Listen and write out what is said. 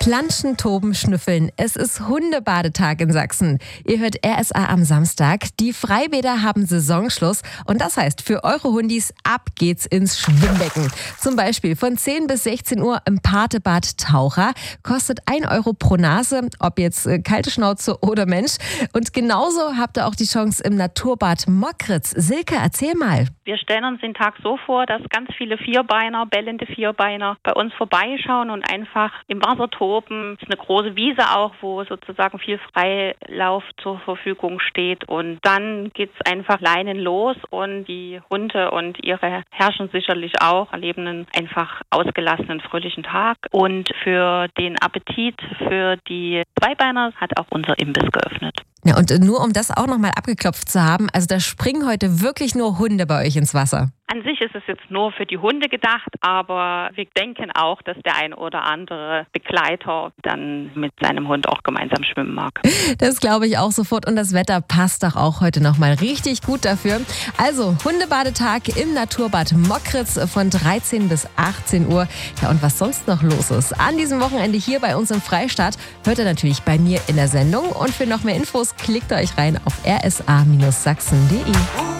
Planschen, toben, schnüffeln. Es ist Hundebadetag in Sachsen. Ihr hört RSA am Samstag. Die Freibäder haben Saisonschluss und das heißt für eure Hundis, ab geht's ins Schwimmbecken. Zum Beispiel von 10 bis 16 Uhr im Patebad Taucher. Kostet 1 Euro pro Nase, ob jetzt kalte Schnauze oder Mensch. Und genauso habt ihr auch die Chance im Naturbad Mockritz. Silke, erzähl mal. Wir stellen uns den Tag so vor, dass ganz viele Vierbeiner, bellende Vierbeiner bei uns vorbeischauen und einfach im Wasser toben. Es ist eine große Wiese auch, wo sozusagen viel Freilauf zur Verfügung steht. Und dann geht's einfach Leinen los und die Hunde und ihre Herrchen sicherlich auch erleben einen einfach ausgelassenen, fröhlichen Tag. Und für den Appetit für die Zweibeiner hat auch unser Imbiss geöffnet. Ja, und nur um das auch nochmal abgeklopft zu haben, also da springen heute wirklich nur Hunde bei euch ins Wasser. An sich ist es jetzt nur für die Hunde gedacht, aber wir denken auch, dass der ein oder andere Begleiter dann mit seinem Hund auch gemeinsam schwimmen mag. Das glaube ich auch sofort und das Wetter passt doch auch heute nochmal richtig gut dafür. Also Hundebadetag im Naturbad Mockritz von 13 bis 18 Uhr. Ja, und was sonst noch los ist an diesem Wochenende hier bei uns im Freistaat, hört ihr natürlich bei mir in der Sendung. Und für noch mehr Infos klickt euch rein auf rsa-sachsen.de.